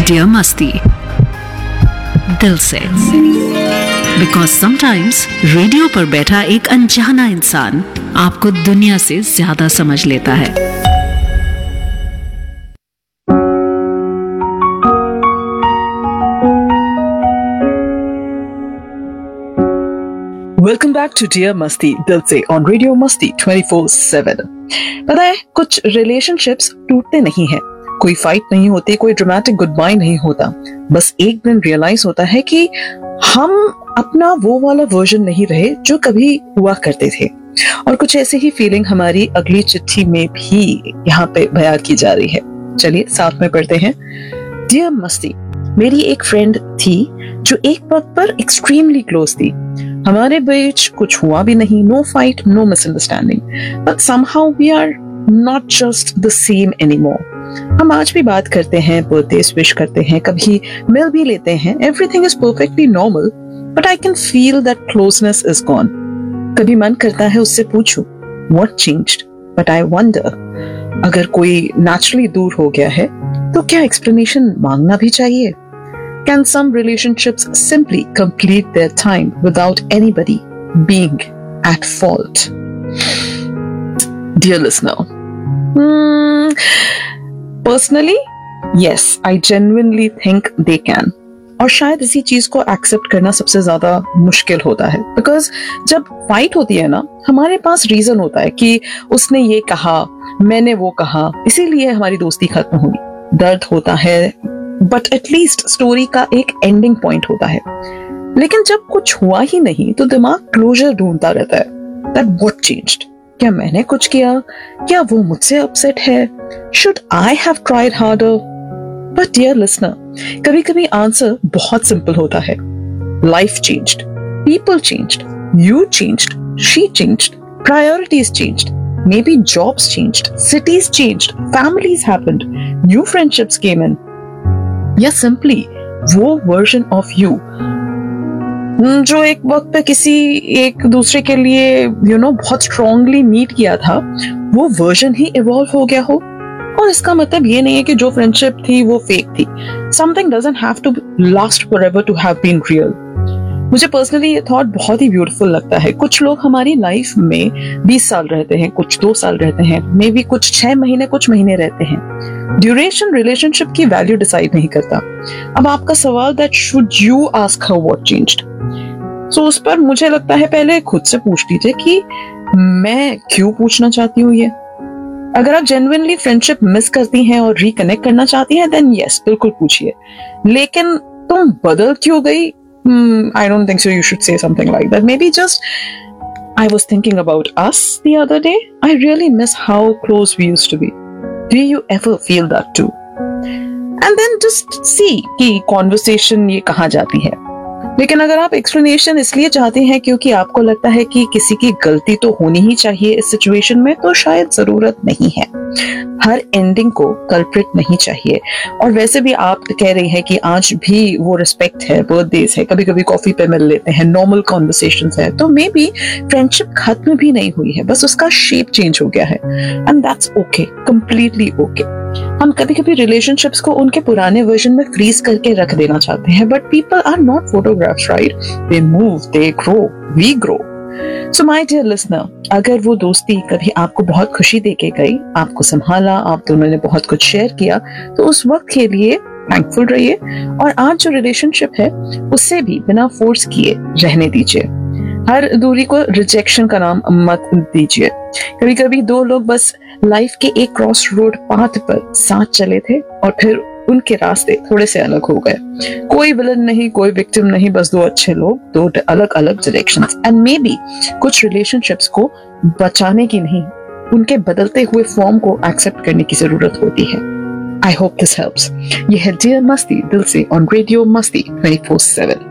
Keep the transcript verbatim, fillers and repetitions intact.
Dear मस्ती, दिल से। बिकॉज समटाइम्स रेडियो पर बैठा एक अनजाना इंसान आपको दुनिया से ज्यादा समझ लेता है। वेलकम बैक टू डियर मस्ती दिल से ऑन रेडियो मस्ती ट्वेंटी फोर सेवन। पता है, कुछ रिलेशनशिप्स टूटते नहीं हैं, कोई फाइट नहीं होती, कोई ड्रामेटिक गुड बाय नहीं होता। बस एक दिन रियलाइज होता है कि हम अपना वो वाला वर्जन नहीं रहे जो कभी हुआ करते थे। और कुछ ऐसे ही फीलिंग हमारी अगली चिट्ठी में भी यहाँ पे बयान की जा रही है। चलिए साथ में पढ़ते हैं। डियर मस्ती, मेरी एक फ्रेंड थी जो एक वक्त पर एक्सट्रीमली क्लोज थी। हमारे बीच कुछ हुआ भी नहीं, no fight, no misunderstanding, but somehow we are not just the same anymore. हम आज भी बात करते हैं, बर्थडेज विश करते हैं, कभी मिल भी लेते हैं, everything is perfectly normal, but I can feel that closeness is gone. कभी मन करता है उससे पूछूं what changed, but I wonder अगर कोई नेचुरली दूर हो गया है तो क्या एक्सप्लेनेशन मांगना भी चाहिए? Can some relationships simply complete their time without anybody being at fault? Dear listener, hmm, personally, yes, I genuinely think they can. और शायद इसी चीज को एक्सेप्ट करना सबसे ज्यादा मुश्किल होता है, बिकॉज जब फाइट होती है ना, हमारे पास रीजन होता है कि उसने ये कहा, मैंने वो कहा, इसीलिए हमारी दोस्ती खत्म हुई। दर्द होता है, बट एटलीस्ट स्टोरी का एक एंडिंग पॉइंट होता है। लेकिन जब कुछ हुआ ही नहीं तो दिमाग क्लोजर ढूंढता रहता है। That what changed? क्या मैंने कुछ किया? क्या वो मुझसे अपसेट है? Should I have tried harder? But dear listener, कभी कभी आंसर बहुत सिंपल होता है। Life changed, people changed, you changed, she changed, priorities changed, may be jobs changed, cities changed, families happened, new friendships केम इन, या simply वो version of you जो एक वक्त पे किसी एक दूसरे के लिए यू you नो know, बहुत स्ट्रांगली नीड किया था, वो वर्जन ही इवॉल्व हो गया हो। और इसका मतलब ये नहीं है कि जो फ्रेंडशिप थी वो फेक थी। Something doesn't have to last forever to have been real. मुझे पर्सनली ये थॉट बहुत ही ब्यूटीफुल लगता है। कुछ लोग हमारी लाइफ में बीस साल रहते हैं, कुछ दो साल रहते हैं, मे बी कुछ छह महीने कुछ महीने रहते हैं। ड्यूरेशन रिलेशनशिप की वैल्यू डिसाइड नहीं करता। अब आपका सवाल that should you ask her what changed, सो उस पर मुझे लगता है पहले खुद से पूछ लीजिए कि मैं क्यों पूछना चाहती हूँ ये। अगर आप जेन्युइनली फ्रेंडशिप मिस करती हैं और रिकनेक्ट करना चाहती हैं, देन यस, बिल्कुल पूछिए। लेकिन तुम बदल क्यों गई? Hmm, I don't think so. You should say something like that. Maybe just, I was thinking about us the other day. I really miss how close we used to be. Do you ever feel that too? And then just see कि conversation ये कहाँ जाती है। लेकिन अगर आप explanation इसलिए चाहते हैं क्योंकि आपको लगता है कि किसी की गलती तो होनी ही चाहिए इस सिचुएशन में, तो शायद जरूरत नहीं है। हर एंडिंग को कल्प्रिट नहीं चाहिए। और वैसे भी आप कह रही हैं कि आज भी वो रिस्पेक्ट है, बर्थडेज है, कभी कभी कॉफी पे मिल लेते हैं, नॉर्मल कॉन्वर्सेशंस है, तो मे बी फ्रेंडशिप खत्म भी नहीं हुई है, बस उसका शेप चेंज हो गया है। And that's okay, completely okay. हम कभी कभी रिलेशनशिप्स को उनके पुराने वर्जन में फ्रीज करके रख देना चाहते हैं, but people are not photographs, right? They move, they grow, we grow. So my dear listener, अगर वो दोस्ती कभी आपको बहुत खुशी देके गई, आपको संभाला, आप दोनों ने बहुत कुछ शेयर किया, तो उस वक्त के लिए थैंकफुल रहिए। और आज जो रिलेशनशिप है उससे भी बिना फोर्स किए रहने दीजिए। हर दूरी को रिजेक्शन का नाम मत दीजिए। कभी कभी दो लोग बस लाइफ के एक क्रॉस रोड पाथ पर साथ चले थे और फिर उनके रास्ते थोड़े से अलग हो गए। कोई विलन नहीं, कोई विक्टिम नहीं, बस दो अच्छे लोग, दो अलग अलग डायरेक्शंस। एंड मे बी कुछ रिलेशनशिप्स को बचाने की नहीं, उनके बदलते हुए फॉर्म को एक्सेप्ट करने की जरूरत होती है। I hope this helps. ये है डियर मस्ती दिल से ऑन रेडियो मस्ती ट्वेंटी फोर सेवन।